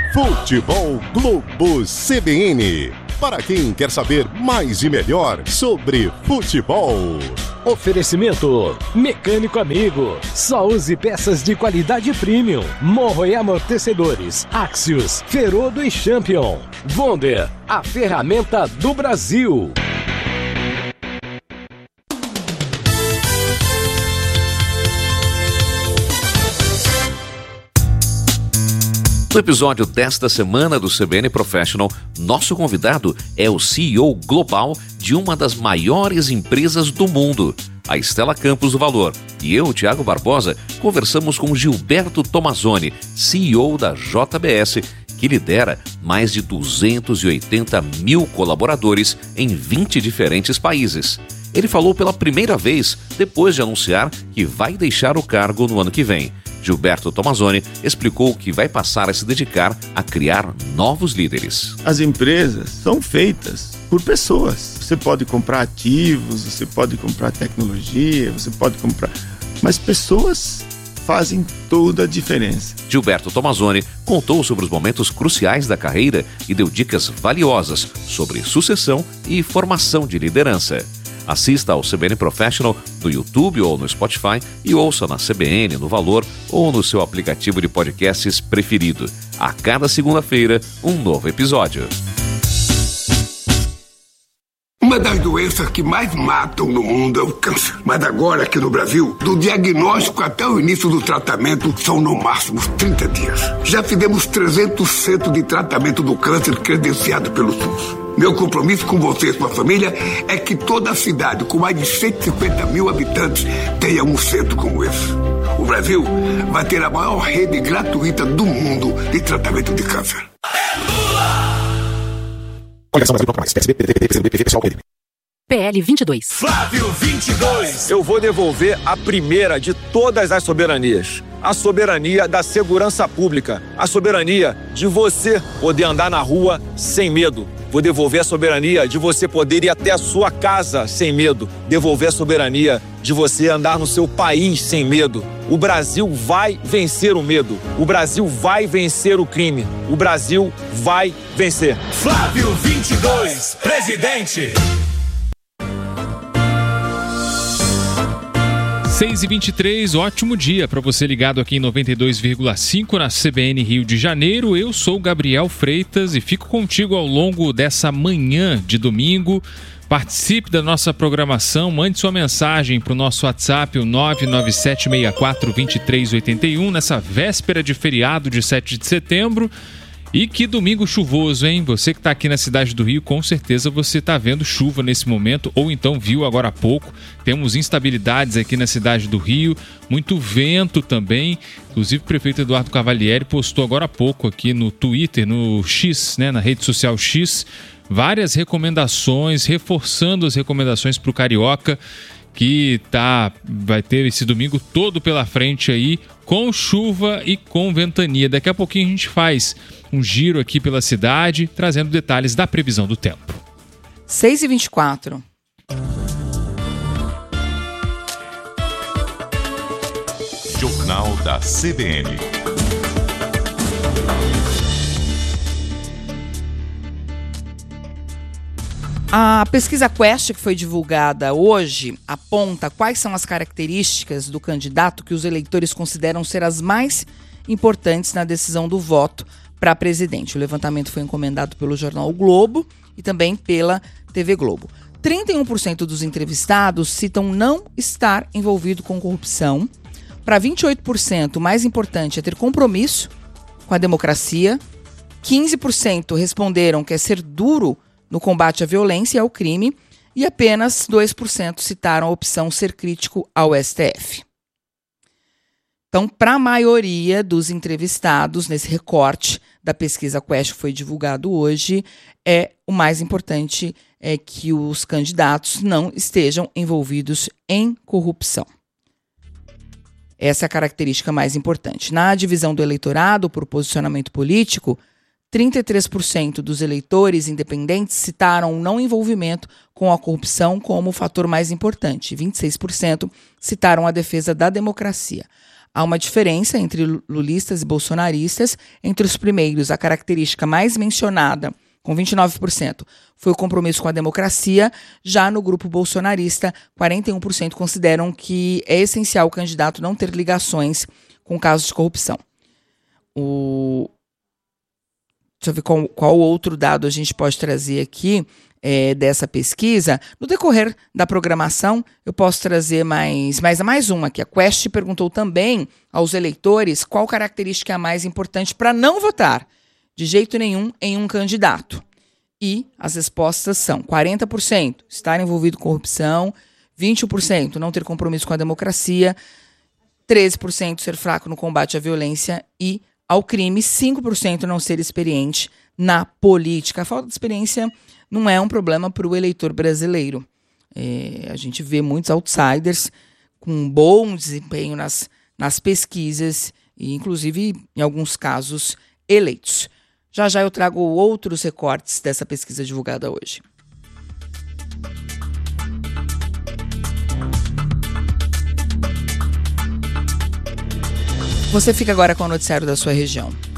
Futebol Globo CBN. Para quem quer saber mais e melhor sobre futebol. Oferecimento Mecânico Amigo. Só use peças de qualidade premium. Morro e amortecedores. Axios, Ferodo e Champion. Wonder, a ferramenta do Brasil. No episódio desta semana do CBN Professional, nosso convidado é o CEO global de uma das maiores empresas do mundo, a Stella Campos do Valor. E eu, Thiago Barbosa, conversamos com Gilberto Tomazoni, CEO da JBS, que lidera mais de 280 mil colaboradores em 20 diferentes países. Ele falou pela primeira vez depois de anunciar que vai deixar o cargo no ano que vem. Gilberto Tomazoni explicou que vai passar a se dedicar a criar novos líderes. As empresas são feitas por pessoas. Você pode comprar ativos, você pode comprar tecnologia, você pode comprar... Mas pessoas fazem toda a diferença. Gilberto Tomazoni contou sobre os momentos cruciais da carreira e deu dicas valiosas sobre sucessão e formação de liderança. Assista ao CBN Professional no YouTube ou no Spotify e ouça na CBN, no Valor ou no seu aplicativo de podcasts preferido. A cada segunda-feira, um novo episódio. Uma das doenças que mais matam no mundo é o câncer. Mas agora, aqui no Brasil, do diagnóstico até o início do tratamento, são no máximo 30 dias. Já fizemos 300 centros de tratamento do câncer credenciado pelo SUS. Meu compromisso com você e sua família é que toda a cidade, com mais de 150 mil habitantes, tenha um centro como esse. O Brasil vai ter a maior rede gratuita do mundo de tratamento de câncer. Coligação Brasil Bloco Mais, PSB, PDT, PCdoB, PV, PSOL, PDB. PL 22. Flávio 22. Eu vou devolver a primeira de todas as soberanias. A soberania da segurança pública. A soberania de você poder andar na rua sem medo. Vou devolver a soberania de você poder ir até a sua casa sem medo. Devolver a soberania de você andar no seu país sem medo. O Brasil vai vencer o medo. O Brasil vai vencer o crime. O Brasil vai vencer. Flávio 22, presidente. 6h23, ótimo dia para você ligado aqui em 92,5 na CBN Rio de Janeiro. Eu sou Gabriel Freitas e fico contigo ao longo dessa manhã de domingo. Participe da nossa programação, mande sua mensagem para o nosso WhatsApp, o 997642381, nessa véspera de feriado de 7 de setembro. E que domingo chuvoso, hein? Você que está aqui na cidade do Rio, com certeza você está vendo chuva nesse momento, ou então viu agora há pouco. Temos instabilidades aqui na cidade do Rio, muito vento também. Inclusive o prefeito Eduardo Cavalieri postou agora há pouco aqui no Twitter, no X, né, na rede social X, várias recomendações, reforçando as recomendações para o Carioca, que vai ter esse domingo todo pela frente aí, com chuva e com ventania. Daqui a pouquinho a gente faz um giro aqui pela cidade, trazendo detalhes da previsão do tempo. 6h24. Jornal da CBN. A pesquisa Quest, que foi divulgada hoje, aponta quais são as características do candidato que os eleitores consideram ser as mais importantes na decisão do voto para presidente. O levantamento foi encomendado pelo jornal O Globo e também pela TV Globo. 31% dos entrevistados citam não estar envolvido com corrupção. Para 28%, o mais importante é ter compromisso com a democracia. 15% responderam que é ser duro no combate à violência e ao crime, e apenas 2% citaram a opção ser crítico ao STF. Então, para a maioria dos entrevistados, nesse recorte da pesquisa Quest que foi divulgado hoje, o mais importante é que os candidatos não estejam envolvidos em corrupção. Essa é a característica mais importante. Na divisão do eleitorado por posicionamento político, 33% dos eleitores independentes citaram o não envolvimento com a corrupção como o fator mais importante. 26% citaram a defesa da democracia. Há uma diferença entre lulistas e bolsonaristas. Entre os primeiros, a característica mais mencionada, com 29%, foi o compromisso com a democracia. Já no grupo bolsonarista, 41% consideram que é essencial o candidato não ter ligações com casos de corrupção. Deixa eu ver qual outro dado a gente pode trazer aqui dessa pesquisa. No decorrer da programação, eu posso trazer mais um aqui. A Quest perguntou também aos eleitores qual característica é a mais importante para não votar de jeito nenhum em um candidato. E as respostas são 40% estar envolvido com corrupção, 21% não ter compromisso com a democracia, 13% ser fraco no combate à violência e ao crime, 5% não ser experiente na política. A falta de experiência não é um problema para o eleitor brasileiro. A gente vê muitos outsiders com bom desempenho nas pesquisas e, inclusive, em alguns casos, eleitos. Já eu trago outros recortes dessa pesquisa divulgada hoje. Você fica agora com o noticiário da sua região.